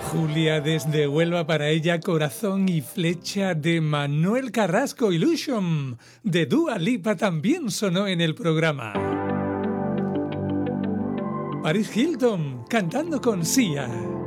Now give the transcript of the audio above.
Julia desde Huelva, para ella Corazón y Flecha de Manuel Carrasco. Illusion de Dua Lipa también sonó en el programa. Paris Hilton cantando con Sia.